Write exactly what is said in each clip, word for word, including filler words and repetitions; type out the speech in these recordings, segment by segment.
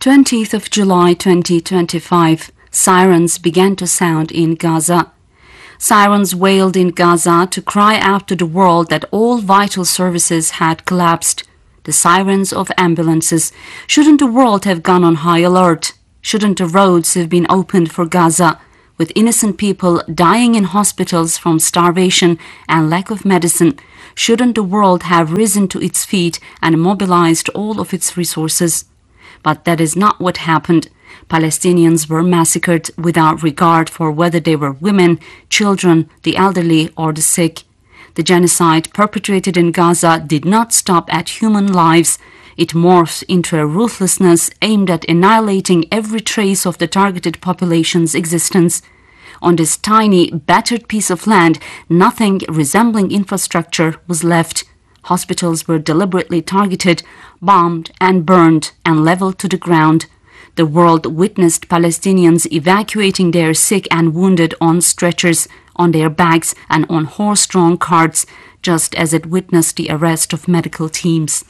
twentieth of July twenty twenty-five, sirens began to sound in Gaza. Sirens wailed in Gaza to cry out to the world that all vital services had collapsed. The sirens of ambulances. Shouldn't the world have gone on high alert? Shouldn't the roads have been opened for Gaza, with innocent people dying in hospitals from starvation and lack of medicine? Shouldn't the world have risen to its feet and mobilized all of its resources? But that is not what happened. Palestinians were massacred without regard for whether they were women, children, the elderly, or the sick. The genocide perpetrated in Gaza did not stop at human lives. It morphed into a ruthlessness aimed at annihilating every trace of the targeted population's existence. On this tiny, battered piece of land, nothing resembling infrastructure was left. Hospitals were deliberately targeted, bombed and burned and leveled to the ground. The world witnessed Palestinians evacuating their sick and wounded on stretchers, on their backs and on horse-drawn carts, just as it witnessed the arrest of medical teams.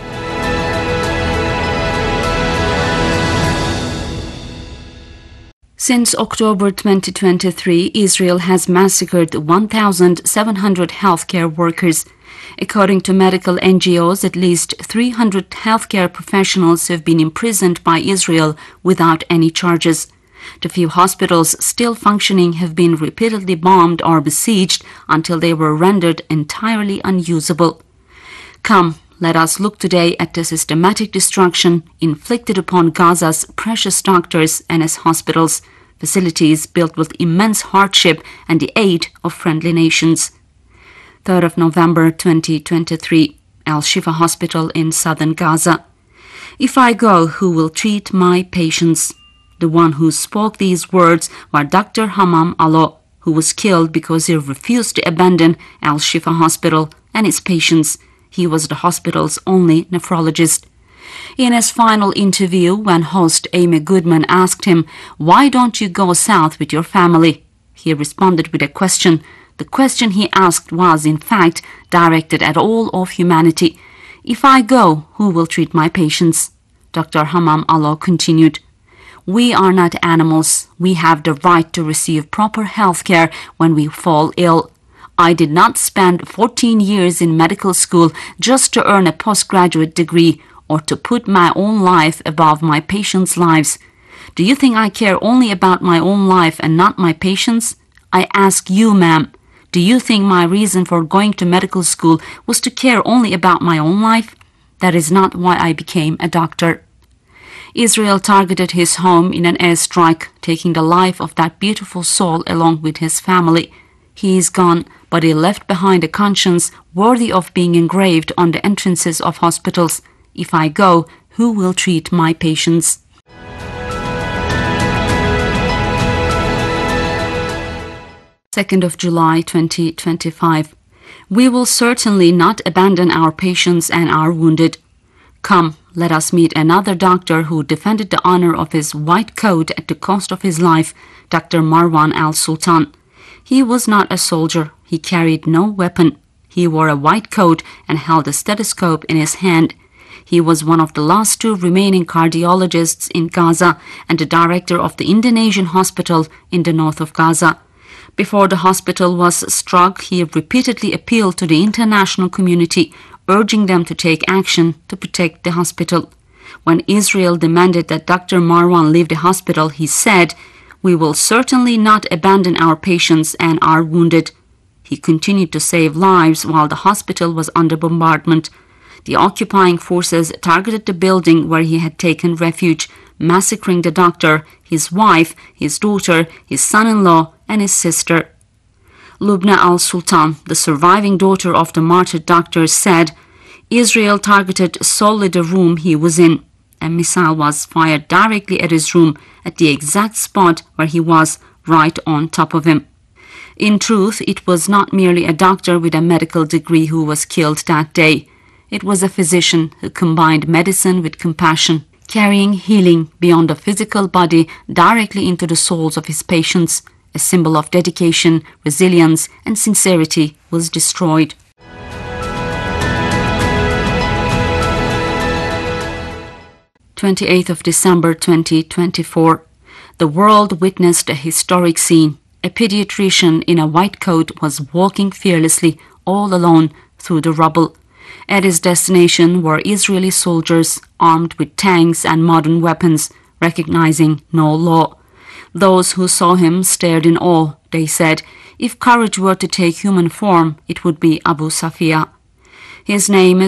Since October twenty twenty-three, Israel has massacred one thousand seven hundred healthcare workers. According to medical N G Os, at least three hundred healthcare professionals have been imprisoned by Israel without any charges. The few hospitals still functioning have been repeatedly bombed or besieged until they were rendered entirely unusable. Come, let us look today at the systematic destruction inflicted upon Gaza's precious doctors and its hospitals, facilities built with immense hardship and the aid of friendly nations. third of November twenty twenty-three, Al-Shifa Hospital in southern Gaza. If I go, who will treat my patients? The one who spoke these words was Doctor Hammam Allo, who was killed because he refused to abandon Al-Shifa Hospital and its patients. He was the hospital's only nephrologist. In his final interview, when host Amy Goodman asked him, "Why don't you go south with your family?" he responded with a question. The question he asked was, in fact, directed at all of humanity. If I go, who will treat my patients? Doctor Hammam Allo continued, "We are not animals. We have the right to receive proper health care when we fall ill. I did not spend fourteen years in medical school just to earn a postgraduate degree or to put my own life above my patients' lives. Do you think I care only about my own life and not my patients? I ask you, ma'am, do you think my reason for going to medical school was to care only about my own life? That is not why I became a doctor." Israel targeted his home in an airstrike, taking the life of that beautiful soul along with his family. He is gone, but he left behind a conscience worthy of being engraved on the entrances of hospitals. If I go, who will treat my patients? second of July twenty twenty-five. We will certainly not abandon our patients and our wounded. Come, let us meet another doctor who defended the honor of his white coat at the cost of his life, Doctor Marwan Al-Sultan. He was not a soldier. He carried no weapon. He wore a white coat and held a stethoscope in his hand. He was one of the last two remaining cardiologists in Gaza and the director of the Indonesian hospital in the north of Gaza. Before the hospital was struck, he repeatedly appealed to the international community, urging them to take action to protect the hospital. When Israel demanded that Doctor Marwan leave the hospital, he said, "We will certainly not abandon our patients and our wounded." He continued to save lives while the hospital was under bombardment. The occupying forces targeted the building where he had taken refuge, massacring the doctor, his wife, his daughter, his son-in-law, and his sister. Lubna Al-Sultan, the surviving daughter of the martyred doctor, said, "Israel targeted solely the room he was in. A missile was fired directly at his room, at the exact spot where he was, right on top of him." In truth, it was not merely a doctor with a medical degree who was killed that day. It was a physician who combined medicine with compassion, carrying healing beyond the physical body directly into the souls of his patients. A symbol of dedication, resilience, and sincerity was destroyed. twenty-eighth of December twenty twenty-four. The world witnessed a historic scene. A pediatrician in a white coat was walking fearlessly, all alone, through the rubble. At his destination were Israeli soldiers armed with tanks and modern weapons, recognizing no law. Those who saw him stared in awe. They said, if courage were to take human form, it would be Abu Safia. His name is